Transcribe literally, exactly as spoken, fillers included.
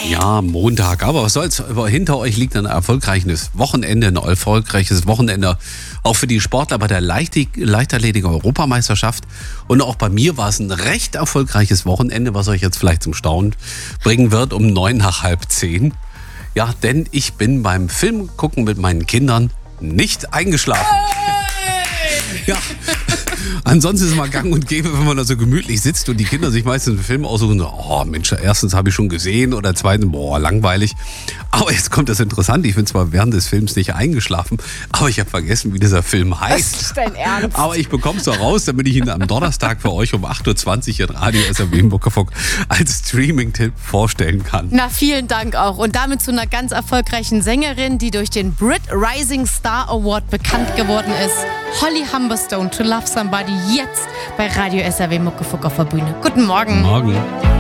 Ja, Montag, aber was soll's, aber hinter euch liegt ein erfolgreiches Wochenende, ein erfolgreiches Wochenende auch für die Sportler bei der Leichtig- Leichtathletik-Europameisterschaft. Und auch bei mir war es ein recht erfolgreiches Wochenende, was euch jetzt vielleicht zum Staunen bringen wird, um neun nach halb zehn. Ja, denn ich bin beim Film gucken mit meinen Kindern nicht eingeschlafen. Ja, ansonsten ist es mal gang und gäbe, wenn man da so gemütlich sitzt und die Kinder sich meistens einen Film aussuchen und so, oh Mensch, erstens habe ich schon gesehen oder zweitens, boah, langweilig. Aber jetzt kommt das Interessante, ich bin zwar während des Films nicht eingeschlafen, aber ich habe vergessen, wie dieser Film heißt. Das ist dein Ernst? Aber ich bekomme es so raus, damit ich ihn am Donnerstag für euch um acht Uhr zwanzig in Radio S R W im Muckefuck als Streaming-Tipp vorstellen kann. Na, vielen Dank auch. Und damit zu einer ganz erfolgreichen Sängerin, die durch den Brit Rising Star Award bekannt geworden ist. Holly Humberstone, To Love Somebody, jetzt bei Radio S R W Muckefuck auf der Bühne. Guten Morgen. Morgen.